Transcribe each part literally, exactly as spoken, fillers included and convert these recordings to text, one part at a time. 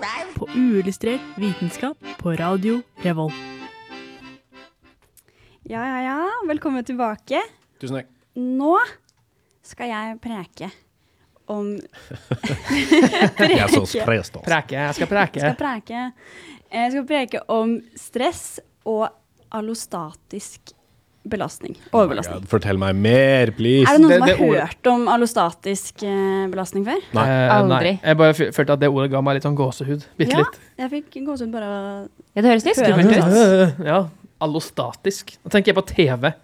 på uillustrert vitenskap på Radio Revolt. Ja, ja, ja. Velkommen tilbake. Tusen takk. Nå skal jeg preke om... preke. Jeg er så sprest. Preke, jeg skal preke. Jeg skal preke. Jeg skal preke om stress og allostatisk belastning. Overbelastning. Oh, Fortell meg mer, please. Er det noen det, som har det ordet... hørt om allostatisk eh, belastning før? Nei. Eh, Aldri. Nei. Jeg bare følte at det ordet ga meg litt sånn gåsehud. Bitte Ja, litt. jeg fikk gåsehud bare å... Ja, det høres litt Hører skummelt du ut. Ja, allostatisk. Nå tenker jeg på T V.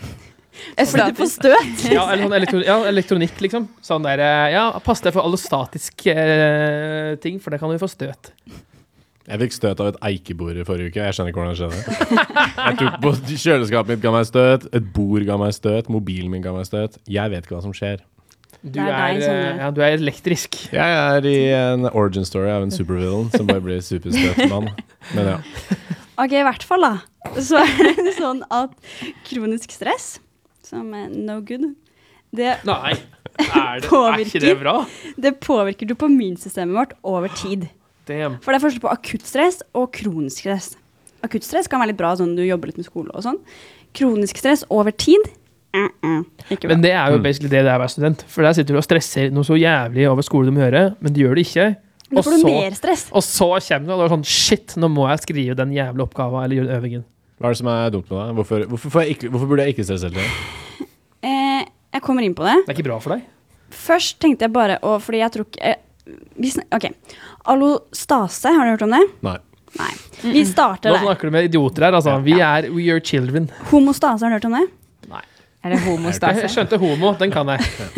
Fordi du får støt. Ja, eller sånn elektro ja, elektronikk, liksom. Sånn der, eh, ja, pass deg for allostatisk eh, ting, for det kan du få støt. Jeg fikk støt av et eikebord i forrige uke. Jeg skjønner ikke hvordan det skjedde. Jeg tok på kjøleskapet mitt ga meg støt, et bord ga meg støt, mobilen min ga meg støt. Jeg vet ikke hva som skjer. Du Det er er, deg, eh, Sondre. ja, du er elektrisk. Jeg er i en origin story av en supervillain som bare blir superstøtmann. Men ja. Ok, i hvert fall da. Så er det sånn at kronisk stress, som er no good, det, Nei, er, det, er Påvirker. ikke det bra? det påvirker dopaminsystemet vårt over tid. Damn. For det er forskjell på akutt stress og kronisk stress. Akutt stress kan være litt bra, sånn du jobber litt med skole og sånn. Kronisk stress over tid, uh -uh, ikke bra. Men det er jo basically det det er å være student. For der sitter du og stresser noe så jævlig over skole du må gjøre, men du gjør det ikke. Da Og får du så, mer stress. og så kommer det, og det er sånn, shit, nå må jeg skrive den jævla oppgaven, eller gjøre den øvingen. Hva er det som er dumt med det? Hvorfor, hvorfor, får jeg ikke, hvorfor burde jeg ikke stresse hele tiden? Eh, jeg kommer inn på det. Det er ikke bra for deg. Først tenkte jeg bare, og fordi jeg tror ikke... Eh, vi sn- ok, allostase, har du hørt om det? Nei. Nei. Vi starter Nå der. snakker du med idioter her, altså. Vi er, we are children. Homostase, har du hørt om det? Er det Jeg homostase? skjønte homo, den kan jeg.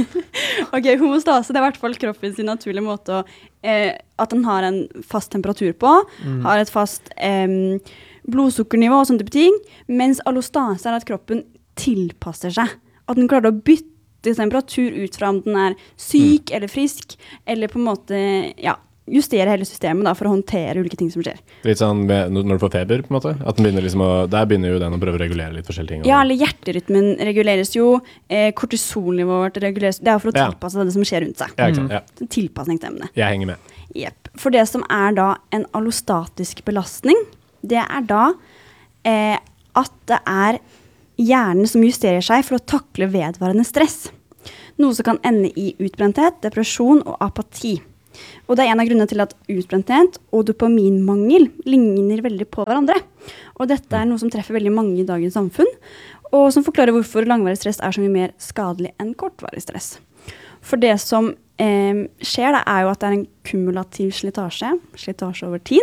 Ok, homostase, det er i hvert fall kroppen sin naturlige måte å, eh, at den har en fast temperatur på, Mm. har et fast eh, blodsukkernivå og sånne type ting, mens allostase er at kroppen tilpasser seg. At den klarer å bytte temperatur ut fra om den er syk eller frisk, eller på en måte, ja, justere hele systemet da, for å håndtere ulike ting som skjer. Litt sånn med, når du får feber, på en måte. At den begynner liksom å, der begynner jo den å prøve å regulere litt forskjellige ting. Ja, eller hjerterytmen reguleres jo, eh, kortisolnivået vårt reguleres, det er for å Ja. tilpasse det som skjer rundt seg. Ja, ikke sant? Ja. Tilpasningsevne. Jeg henger med. Jepp. For det som er da en allostatisk belastning, det er da eh, at det er hjernen som justerer seg for å takle vedvarende stress. Noe som kan ende i utbrenthet, depresjon og apati. Og det er en av grunnene til at utbrenthet og dopaminmangel ligner veldig på hverandre. Og dette er noe som treffer veldig mange i dagens samfunn, og som forklarer hvorfor langvarig stress er så mye mer skadelig enn kortvarig stress. For det som eh, skjer da, er jo at det er en kumulativ slitasje, slitasje over tid,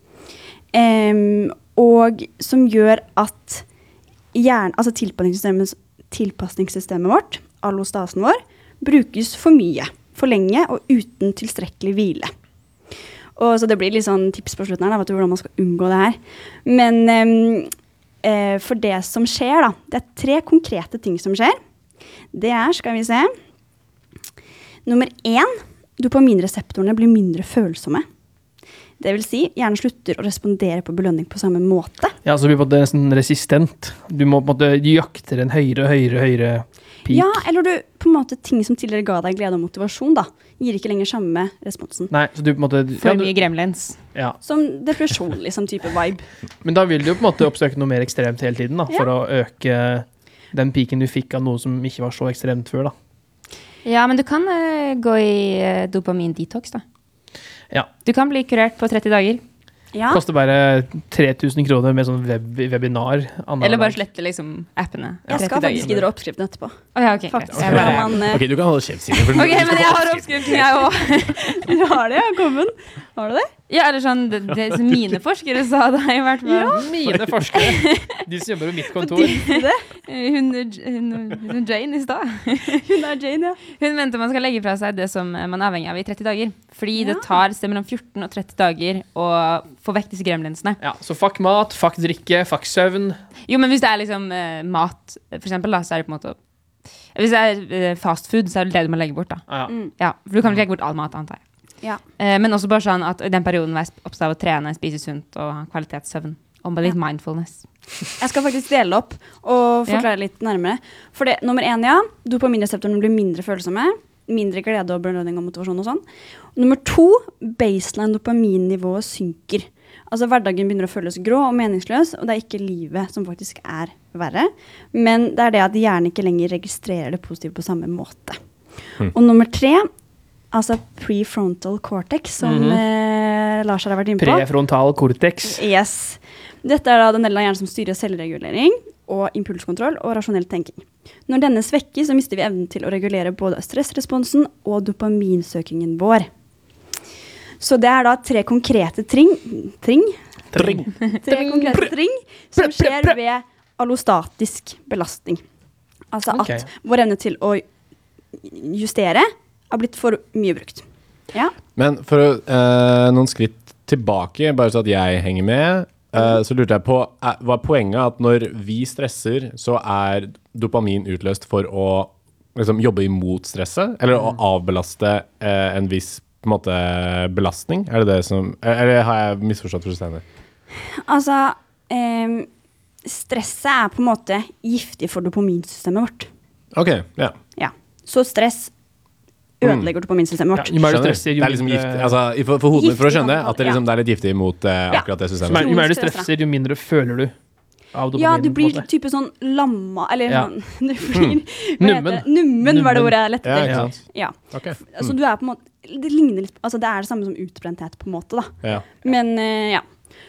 eh, og som gjør at hjern, altså tilpasningssystemet, tilpasningssystemet vårt, allostasen vår, brukes for mye, for lenge og uten tilstrekkelig hvile. Og så det blir litt sånn tips på slutten her, da, vet du hvordan man skal unngå det her. Men eh, eh, for det som skjer da, det er tre konkrete ting som skjer. Det er, skal vi se, nummer én, dopaminreseptorene blir mindre følsomme. Det vil si, hjernen slutter å respondere på belønning på samme måte. Ja, så blir det nesten resistent. Du må på en måte jakte en høyere, høyere, høyere peak. Ja, eller du, på en måte, ting som tidligere ga deg glede og motivasjon da, gir ikke lenger samme responsen. Nei, så du på en måte... For ja, du, mye gremlins. ja. Som depresjon, liksom, type vibe. Men da vil du jo på en måte oppsøke noe mer ekstremt hele tiden, da, for Ja. å øke den peaken du fikk av noe som ikke var så ekstremt før, da. Ja, men du kan eh, gå i uh, dopamin-detox, da. Ja. Du kan bli kurert på tretti dager. Ja, Koster bare tre tusen kroner med sånn web webinar. annenhver Eller bare dag. slette liksom appene. jeg skal faktisk gi dere oppskriften etterpå. Å ja, ok. Faktisk. greit. Jeg bare... Man, eh, Ok, du kan holde kjeft, Signe. for du- Ok, du skal men få jeg har oppskrift. oppskriften, jeg også. du har det, ja, kommen. Har du det? Ja, eller sånn, det, det, som mine forskere sa da, i hvert fall. Mine forskere, de som jobber på mitt kontor. det? Eh, Hun, hun, hun Jane i stad. Hun er Jane, ja. Hun mente man skal legge fra seg det som man er avhengig av i tretti dager. Fordi Ja. det tar sted mellom fjorten og tretti dager å få vekk disse gremlinsene. Ja, så fuck mat, fuck drikke, fuck søvn. Jo, men hvis det er liksom eh, mat, for eksempel, da, så er det på en måte hvis det er eh, fast food, så er det det du må legge bort, da. Ah, ja. Mm. Ja, for du kan ikke legge bort all mat, antar jeg. Ja. Eh, men også bare sånn at i den perioden var jeg opptatt av å trene, spise sunt og ha kvalitetssøvn. Og med litt mindfulness. Jeg skal faktisk dele opp og forklare litt nærmere. For det, nummer én, ja, dopaminreseptorene blir mindre følsomme, mindre glede og belønning og motivasjon og sånn. Nummer to, baseline dopaminnivået synker. Altså hverdagen begynner å føles grå og meningsløs, og det er ikke livet som faktisk er verre, men det er det at hjernen ikke lenger registrerer det positive på samme måte. Mm. Og nummer tre, altså prefrontal cortex, som mm-hmm. eh, Lars har vært inne på. Prefrontal cortex. Yes. Dette er da den delen av hjernen som styrer selvregulering og impulskontroll og rasjonell tenking. Når denne svekkes, så mister vi evnen til å regulere både stressresponsen og dopaminsøkingen vår. Så det er da tre konkrete tring, tring? Tring. Tre konkrete tring som skjer ved allostatisk belastning. Altså at okay. vår evne til å justere har blitt for mye brukt. Ja. Men for uh, noen skritt tilbake, bare så at jeg henger med, Uh, så lurte jeg på, er, var poenget at når vi stresser, så er dopamin utløst for å liksom, jobbe imot stresset, eller å avbelaste uh, en viss på en måte, belastning? Er det det som, eller har jeg misforstått fullstendig? Altså, um, stresset er på en måte giftig for dopaminsystemet vårt. Ok, ja. Ja, så stress ødelegger dopaminsystemet vårt. Ja, det er liksom giftig, altså, for, for hodet mitt for å skjønne at det, liksom, det er litt giftig mot uh, akkurat det systemet. Jo mer du stresser, jo mindre føler du av dopamin. Ja, du blir type sånn lamma, eller ja. sånn, du blir, mm. Nummen. Nummen var det ordet jeg lette ja, til. Ja, okay. mm. Så du er på en måte, det ligner litt, altså det er det samme som utbrenthet på en måte da. Ja. Men uh, ja,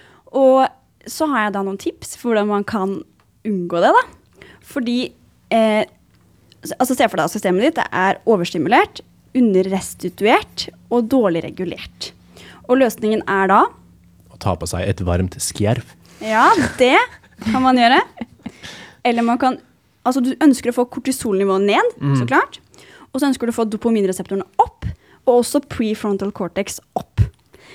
og så har jeg da noen tips for hvordan man kan unngå det da. Fordi, eh, altså se for deg at systemet ditt er overstimulert, underrestituert og dårlig regulert. Og løsningen er da å ta på seg et varmt skjerf. Ja, det kan man gjøre. Eller man kan, altså du ønsker å få kortisolnivået ned, mm. så klart. Og så ønsker du å få dopaminreseptorene opp, og også prefrontal cortex opp.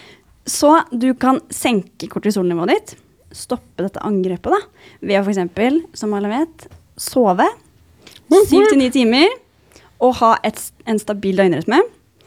Så du kan senke kortisolnivået ditt, stoppe dette angrepet da, ved å for eksempel, som alle vet, sove syv til ni timer, og ha et, en stabil døgnrytme,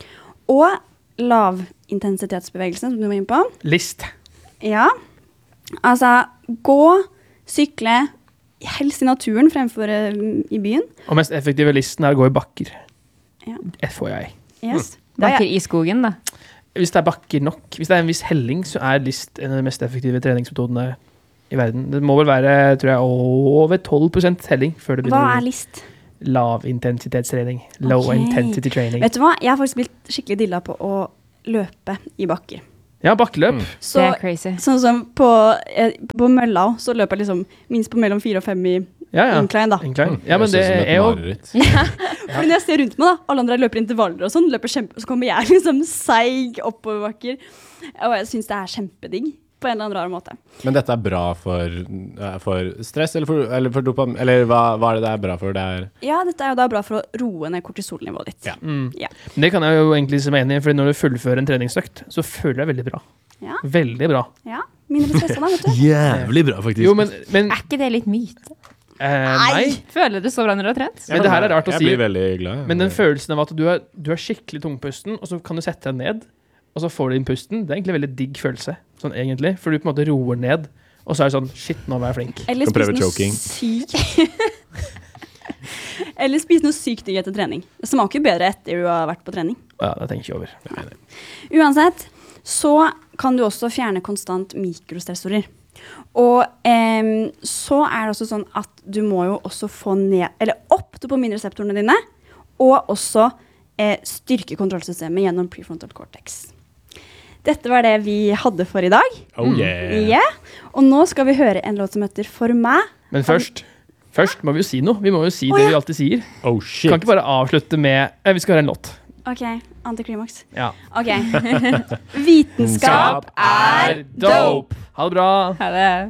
og lavintensitetsbevegelse, som du var inne på. List. Ja, altså gå, sykle, helst i naturen fremfor uh, i byen. Og mest effektive listen er å gå i bakker. Ja. Det får jeg. Yes. Mm. Bakker i skogen da? Hvis det er bakker nok, hvis det er en viss helling, så er list en av de mest effektive treningsmetodene i verden. Det må vel være, tror jeg, over tolv prosent helling før det begynner. Hva er list? Lav-intensitetstrening. Low okay. intensity training. Vet du hva? Jeg har faktisk blitt skikkelig dilla på å løpe i bakker. Ja, bakkeløp. Mm. Så, det er crazy. Sånn som på, eh, på Mølla, så løper jeg liksom minst på mellom fire og fem i ja, ja. incline da. Incline. Ja, men det er jo... Ja. For når jeg ser rundt meg da, alle andre løper intervaller og sånn, løper kjempe, så kommer jeg liksom seig oppover bakker. Og jeg synes det er kjempedigg. På en eller annen rar måte. Men dette er bra for, for stress, eller for, eller for dopamin, eller hva, hva er det det er bra for? Det er ja, dette er jo da bra for å roe ned kortisolnivået ditt. Ja. Mm. Ja. Det kan jeg jo egentlig se meg enig i, for når du fullfører en treningsøkt, så føler jeg veldig bra. Ja. Veldig bra. Ja, mindre stresset da, vet du. Jævlig bra, faktisk. Jo, men, men, er ikke det litt myte? Eh, nei. Føler du så bra når du har trent? Men det her er rart å jeg si. Jeg blir veldig glad. Men den følelsen av at du er, du er skikkelig tungpusten, og så kan du sette deg ned, og så får du inn pusten, det er egentlig en veldig digg følelse, sånn egentlig, for du på en måte roer ned, og så er det sånn, shit, nå var jeg flink. Eller spise noe sykt. Eller spise noe sykt digg etter trening. Det smaker bedre etter du har vært på trening. Ja, det tenker jeg ikke over. Ja. Uansett, så kan du også fjerne konstant mikrostressorer. Og eh, så er det også sånn at du må jo også få ned, eller opp dopaminreseptorene dine, og også eh, styrke kontrollsystemet gjennom prefrontal cortex. Dette var det vi hadde for i dag. Oh yeah. Yeah. Og nå skal vi høre en låt som heter For meg. Men først, først må vi jo si noe. Vi må jo si oh, det ja. vi alltid sier. Oh shit. Kan ikke bare avslutte med, eh, vi skal høre en låt. Ok, antiklimaks. Ja. Ok. Vitenskap er dope. Ha det bra. Ha det.